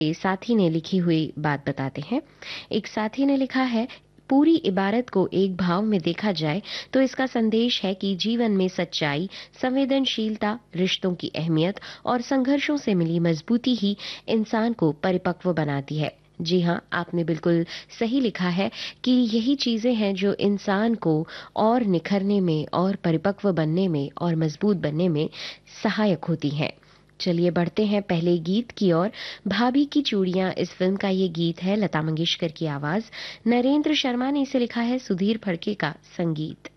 साथी ने लिखी हुई बात बताते हैं। एक साथी ने लिखा है, पूरी इबारत को एक भाव में देखा जाए तो इसका संदेश है कि जीवन में सच्चाई, संवेदनशीलता, रिश्तों की अहमियत और संघर्षों से मिली मजबूती ही इंसान को परिपक्व बनाती है। जी हाँ, आपने बिल्कुल सही लिखा है कि यही चीजें हैं जो इंसान को और निखरने में और परिपक्व बनने में और मजबूत बनने में सहायक होती हैं। चलिए बढ़ते हैं पहले गीत की ओर। भाभी की चूड़ियां इस फिल्म का ये गीत है, लता मंगेशकर की आवाज, नरेंद्र शर्मा ने इसे लिखा है, सुधीर फड़के का संगीत।